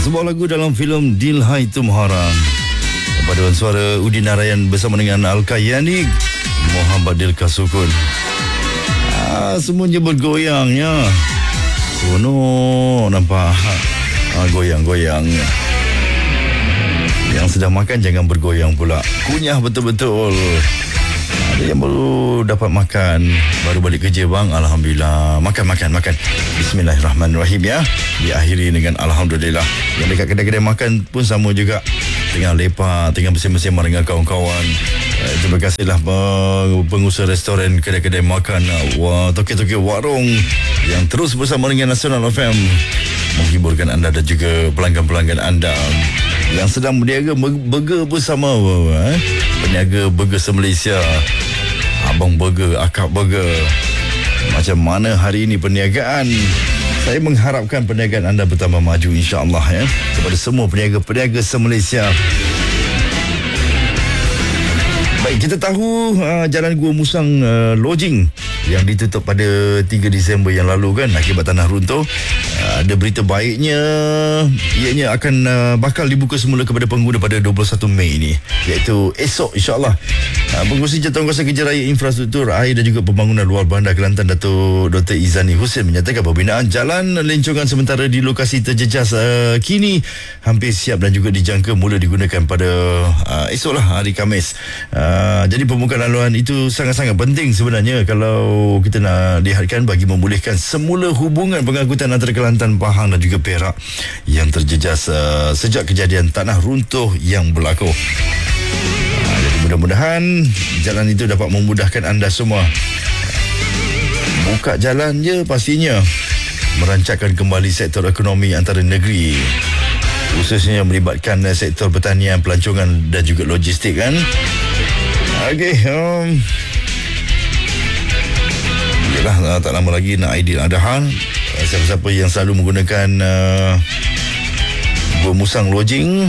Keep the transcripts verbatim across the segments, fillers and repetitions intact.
Sebuah lagu dalam filem Dilhai Tumhara. Paduan suara Udin Narayan bersama dengan Al-Kayani, Muhammad Dilka Sukun. Ah, semuanya bergoyang ya. Oh no, nampak ah, goyang-goyang. Yang sedang makan jangan bergoyang pula. Kunyah betul-betul. Ada yang baru dapat makan, baru balik kerja bang, alhamdulillah. Makan makan makan. Bismillahirrahmanirrahim ya. Diakhiri dengan alhamdulillah. Yang dekat kedai-kedai makan pun sama juga. Tengah lepak, tengah bersama-sama dengan kawan-kawan. Eh, terima kasihlah pengusaha restoran, kedai-kedai makan, wah, toke-toke warung yang terus bersama dengan Nasional F M menghiburkan anda dan juga pelanggan-pelanggan anda yang sedang berniaga burger bersama eh? Peniaga burger se-Malaysia, Abang Burger, Akak Burger. Macam mana hari ini perniagaan? Saya mengharapkan perniagaan anda bertambah maju insya-Allah ya. Kepada semua peniaga-peniaga se-Malaysia. Baik, kita tahu uh, Jalan Gua Musang uh, Lodging yang ditutup pada tiga Disember yang lalu kan, akibat tanah runtuh. Uh, ada berita baiknya, ianya akan uh, bakal dibuka semula kepada pengguna pada dua puluh satu Mei ini, iaitu esok insya-Allah. Uh, Pengurusi Jawatankuasa Kerja Raya Infrastruktur Air dan juga Pembangunan Luar Bandar Kelantan, Dato' Doktor Izani Hussein menyatakan pembinaan jalan lencongan sementara di lokasi terjejas uh, kini hampir siap dan juga dijangka mula digunakan pada uh, esoklah, hari Khamis. Uh, jadi pembukaan laluan itu sangat-sangat penting sebenarnya kalau kita nak lihatkan bagi memulihkan semula hubungan pengangkutan antara Kelantan, Pahang dan juga Perak yang terjejas uh, sejak kejadian tanah runtuh yang berlaku. Uh, jadi mudah-mudahan jalan itu dapat memudahkan anda semua. Buka jalan je pastinya merancangkan kembali sektor ekonomi antara negeri, khususnya yang melibatkan uh, sektor pertanian, pelancongan dan juga logistik kan. Okey, um, yalah, tak lama lagi nak Aidiladha. Siapa-siapa yang selalu menggunakan uh, Gua Musang Lodging,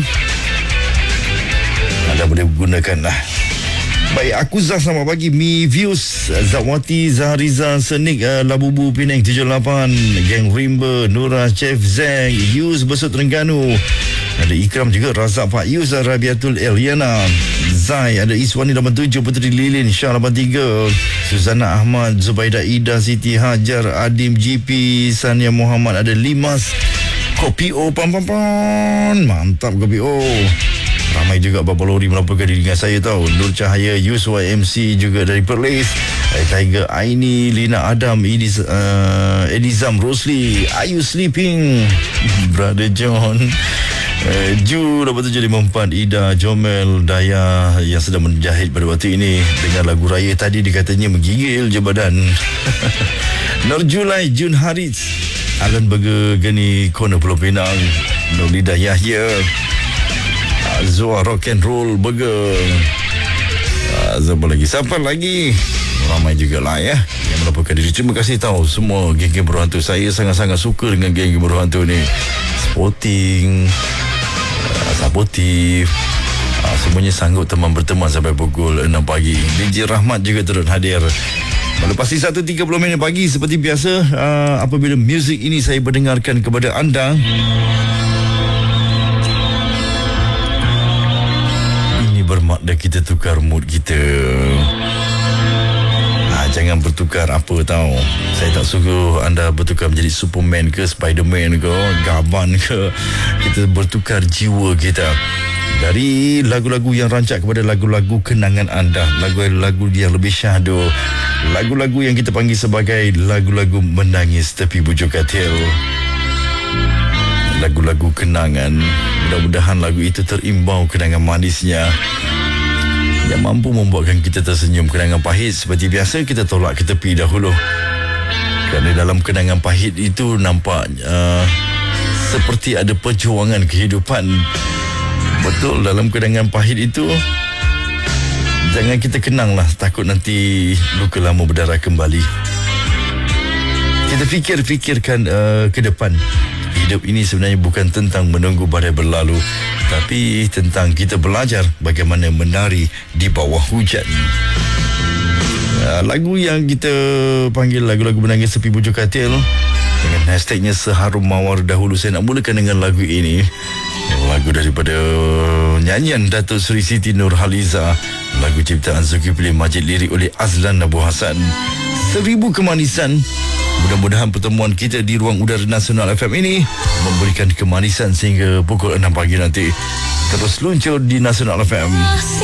anda boleh gunakan lah. Baik, aku Zah, selamat pagi. Mi Views, Zawati, Zahriza, Senik, uh, Labubu, Penang tujuh lapan, Geng Rimba, Nura, Chef Zeng, Yus, Besut Terengganu. Ada Ikram juga, Razak Pak Yus, Rabiatul Eliana, Zai, ada Iswani lapan tujuh, Puteri Lilin, Syah lapan tiga, Suzana Ahmad, Zubaida Ida, Siti Hajar, Adim G P, Sania Muhammad, ada Limas, Kopi O, pam pam pam, mantap Kopi O. Ramai juga Bapa Lori melaporkan diri dengan saya tahu. Nur Cahaya, Yus Y M C juga dari Perlis, Tiger Aini, Lina Adam, Edis, uh, Edizam Rosli, Are You Sleeping, Brother John, Uh, Ju lapan tujuh lima empat, Ida, Jomel, Daya yang sedang menjahit pada waktu ini. Dengan lagu raya tadi dikatanya menggigil je badan. Nurjulai, Jun Haris, Alan Burger, Geni Corner Pulau Pinang, Nurlida Yahya, Zoa Rock and Roll Burger. uh, Siapa lagi? Siapa lagi? Ramai jugalah ya yang melaporkan diri. Terima kasih tahu semua geng-geng berhantu. Saya sangat-sangat suka dengan geng-geng berhantu ni. Sporting, supportive, uh, semuanya sanggup teman berteman sampai pukul enam pagi. D J Rahmat juga turut hadir. Melepasi satu tiga puluh minit pagi seperti biasa, uh, apabila muzik ini saya berdengarkan kepada anda. Ini bermakna kita tukar mood kita. Jangan bertukar apa tahu. Saya tak suka anda bertukar menjadi Superman ke Spiderman ke Gaban ke. Kita bertukar jiwa kita dari lagu-lagu yang rancak kepada lagu-lagu kenangan anda, lagu-lagu yang lebih syahdu, lagu-lagu yang kita panggil sebagai lagu-lagu menangis tepi bujur katil, lagu-lagu kenangan. Mudah-mudahan lagu itu terimbau kenangan manisnya yang mampu membuatkan kita tersenyum. Kenangan pahit seperti biasa kita tolak ke tepi dahulu, kerana dalam kenangan pahit itu nampak uh, seperti ada perjuangan kehidupan. Betul, dalam kenangan pahit itu jangan kita kenanglah, takut nanti luka lama berdarah kembali. Kita fikir-fikirkan uh, ke depan. Hidup ini sebenarnya bukan tentang menunggu badai berlalu, tapi tentang kita belajar bagaimana menari di bawah hujan. Uh, lagu yang kita panggil lagu-lagu menangis tepi bujur katil dengan hashtagnya Seharum Mawar Dahulu. Saya nak mulakan dengan lagu ini, lagu daripada nyanyian Datuk Seri Siti Nurhaliza, lagu ciptaan Zulkifli Majid, lirik oleh Azlan Abu Hassan. Seribu Kemanisan. Mudah-mudahan pertemuan kita di ruang udara Nasional F M ini memberikan kemanisan sehingga pukul enam pagi nanti. Terus luncur di Nasional F M.